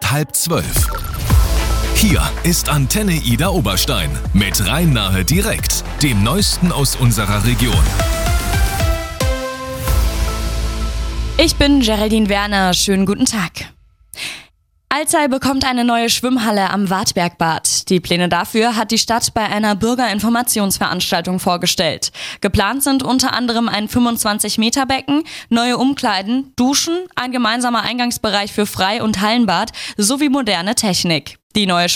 ist 11:30. Hier ist Antenne Ida Oberstein mit Rhein-Nahe direkt, dem Neuesten aus unserer Region. Ich bin Geraldine Werner, schönen guten Tag. Alzey bekommt eine neue Schwimmhalle am Wartbergbad. Die Pläne dafür hat die Stadt bei einer Bürgerinformationsveranstaltung vorgestellt. Geplant sind unter anderem ein 25-Meter-Becken, neue Umkleiden, Duschen, ein gemeinsamer Eingangsbereich für Frei- und Hallenbad sowie moderne Technik. Die neue